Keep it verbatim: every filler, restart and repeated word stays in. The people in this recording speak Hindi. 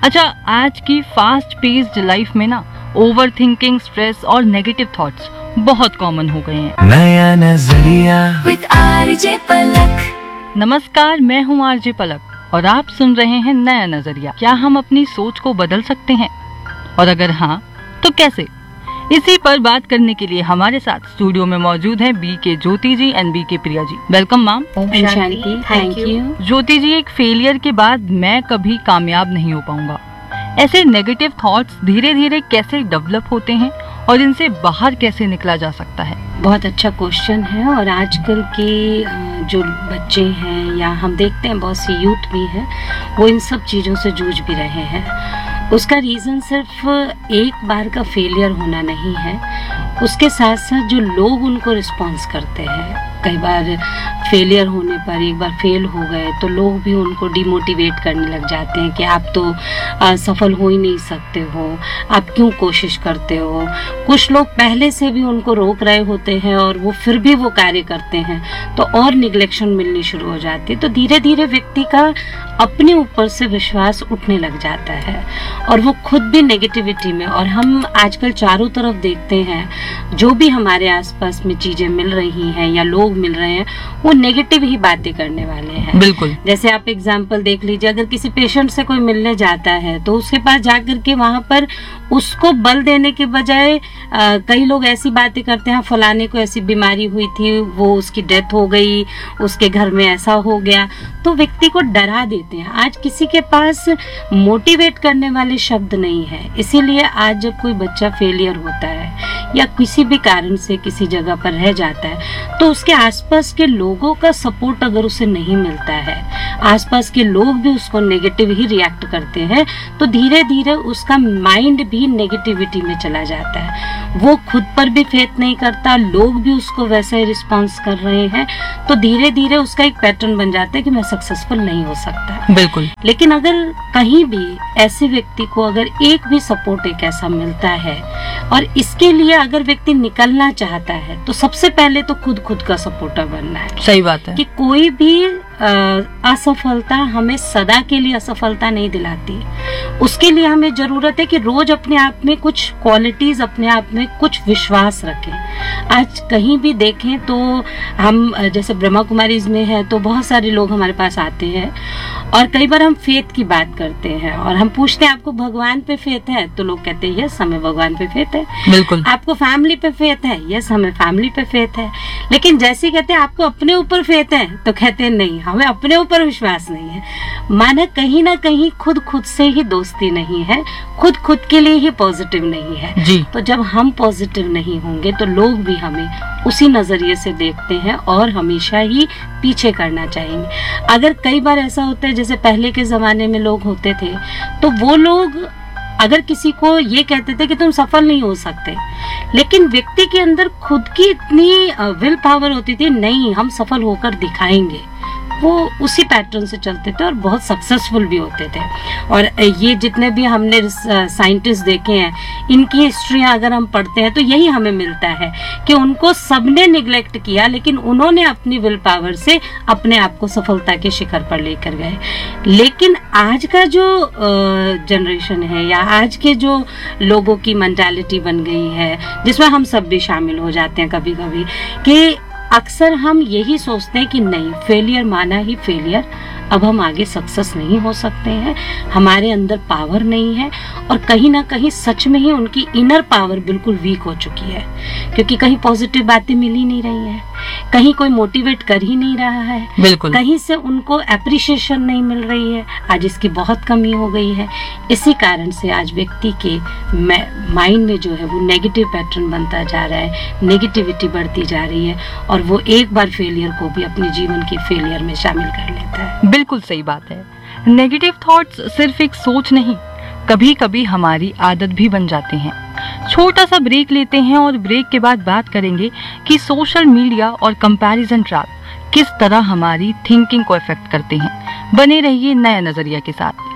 अच्छा, आज की फास्ट पेस्ड लाइफ में ना ओवर थिंकिंग, स्ट्रेस और नेगेटिव थॉट्स बहुत कॉमन हो गए हैं। नया नजरिया विद आरजे पलक। नमस्कार, मैं हूँ आरजे पलक और आप सुन रहे हैं नया नजरिया। क्या हम अपनी सोच को बदल सकते हैं, और अगर हाँ तो कैसे? इसी पर बात करने के लिए हमारे साथ स्टूडियो में मौजूद हैं बी के ज्योति जी एंड बी के Priya ji. Welcome ma'am. Shanti, thank you. ज्योति जी, एक फेलियर के बाद मैं कभी कामयाब नहीं हो पाऊंगा, ऐसे नेगेटिव थॉट्स धीरे धीरे कैसे डेवलप होते हैं और इनसे बाहर कैसे निकला जा सकता है? बहुत अच्छा क्वेश्चन है। और आजकल के जो बच्चे हैं या हम देखते हैं बहुत सी यूथ भी है, वो इन सब चीज़ों से जूझ भी रहे हैं। उसका रीज़न सिर्फ एक बार का फेलियर होना नहीं है, उसके साथ साथ जो लोग उनको रिस्पॉन्स करते हैं। कई बार फेलियर होने पर, एक बार फेल हो गए तो लोग भी उनको डिमोटिवेट करने लग जाते हैं कि आप तो आ, सफल हो ही नहीं सकते हो, आप क्यों कोशिश करते हो। कुछ लोग पहले से भी उनको रोक रहे होते हैं और वो फिर भी वो कार्य करते हैं, तो और निग्लेक्शन मिलनी शुरू हो जाती है। तो धीरे धीरे व्यक्ति का अपने ऊपर से विश्वास उठने लग जाता है और वो खुद भी नेगेटिविटी में। और हम आजकल चारों तरफ देखते हैं, जो भी हमारे आसपास में चीजें मिल रही हैं या लोग मिल रहे हैं, वो नेगेटिव ही बातें करने वाले हैं। बिल्कुल। जैसे आप एग्जांपल देख लीजिए, अगर किसी पेशेंट से कोई मिलने जाता है तो उसके पास जाकर के वहां पर उसको बल देने के बजाय कई लोग ऐसी बातें करते हैं, फलाने को ऐसी बीमारी हुई थी, वो उसकी डेथ हो गई, उसके घर में ऐसा हो गया, तो व्यक्ति को डरा देते हैं। आज किसी के पास मोटिवेट करने वाले शब्द नहीं है। इसीलिए आज जब कोई बच्चा फेलियर होता है या किसी भी कारण से किसी जगह पर रह जाता है, तो उसके आसपास के लोगों का सपोर्ट अगर उसे नहीं मिलता है, आसपास के लोग भी उसको नेगेटिव ही रिएक्ट करते हैं, तो धीरे धीरे उसका माइंड भी नेगेटिविटी में चला जाता है। वो खुद पर भी फेथ नहीं करता, लोग भी उसको वैसे ही रिस्पॉन्स कर रहे हैं, तो धीरे धीरे उसका एक पैटर्न बन जाता है कि मैं सक्सेसफुल नहीं हो सकता। बिल्कुल। लेकिन अगर कहीं भी ऐसे व्यक्ति को अगर एक भी सपोर्ट एक ऐसा मिलता है, और इसके लिए अगर व्यक्ति निकलना चाहता है, तो सबसे पहले तो खुद खुद का सपोर्टर बनना है। सही बात है कि कोई भी असफलता हमें सदा के लिए असफलता नहीं दिलाती। उसके लिए हमें जरूरत है कि रोज अपने आप में कुछ क्वालिटीज, अपने आप में कुछ विश्वास रखें। आज कहीं भी देखें तो हम जैसे ब्रह्मा कुमारीज में है, तो बहुत सारे लोग हमारे पास आते हैं और कई बार हम फेथ की बात करते हैं और हम पूछते हैं आपको भगवान पे फेथ है, तो लोग कहते हैं यस हमें भगवान पे फेथ है। बिल्कुल। आपको फैमिली पे फेथ है? यस हमें फैमिली पे फेथ है। लेकिन जैसे कहते हैं आपको अपने ऊपर फेथ है, तो कहते हैं नहीं हमें अपने ऊपर विश्वास नहीं है। माना कहीं ना कहीं खुद खुद से ही दोस्ती नहीं है, खुद खुद के लिए ही पॉजिटिव नहीं है जी। तो जब हम पॉजिटिव नहीं होंगे तो लोग भी हमें उसी नजरिए से देखते हैं और हमेशा ही पीछे करना चाहेंगे। अगर कई बार ऐसा होता है, जैसे पहले के जमाने में लोग होते थे, तो वो लोग अगर किसी को ये कहते थे कि तुम सफल नहीं हो सकते, लेकिन व्यक्ति के अंदर खुद की इतनी विल पावर होती थी, नहीं हम सफल होकर दिखाएंगे, वो उसी पैटर्न से चलते थे और बहुत सक्सेसफुल भी होते थे। और ये जितने भी हमने साइंटिस्ट देखे हैं, इनकी हिस्ट्रियां अगर हम पढ़ते हैं तो यही हमें मिलता है कि उनको सबने निग्लेक्ट किया, लेकिन उन्होंने अपनी विल पावर से अपने आप को सफलता के शिखर पर लेकर गए। लेकिन आज का जो जनरेशन है या आज के जो लोगों की मेंटालिटी बन गई है, जिसमें हम सब भी शामिल हो जाते हैं कभी कभी, कि अक्सर हम यही सोचते हैं कि नहीं फेलियर माना ही फेलियर, अब हम आगे सक्सेस नहीं हो सकते हैं, हमारे अंदर पावर नहीं है। और कहीं ना कहीं सच में ही उनकी इनर पावर बिल्कुल वीक हो चुकी है, क्योंकि कहीं पॉजिटिव बातें मिल ही नहीं रही है, कहीं कोई मोटिवेट कर ही नहीं रहा है, बिल्कुल। कहीं से उनको एप्रिशिएशन नहीं मिल रही है। आज इसकी बहुत कमी हो गई है। इसी कारण से आज व्यक्ति के माइंड में जो है वो नेगेटिव पैटर्न बनता जा रहा है, नेगेटिविटी बढ़ती जा रही है और वो एक बार फेलियर को भी अपने जीवन के फेलियर में शामिल कर लेता है। बिल्कुल सही बात है। नेगेटिव थॉट्स सिर्फ एक सोच नहीं, कभी कभी हमारी आदत भी बन जाते हैं। छोटा सा ब्रेक लेते हैं और ब्रेक के बाद बात करेंगे कि सोशल मीडिया और कंपैरिजन ट्रैप किस तरह हमारी थिंकिंग को इफेक्ट करते हैं। बने रहिए नया नजरिया के साथ।